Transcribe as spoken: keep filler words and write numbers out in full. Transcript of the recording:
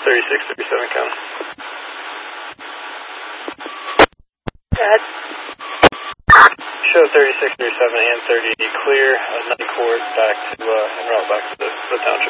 thirty-six thirty-seven count. Dad. Show thirty-six thirty-seven and thirty clear, uh, nine court back to, uh, en route back to the, the township.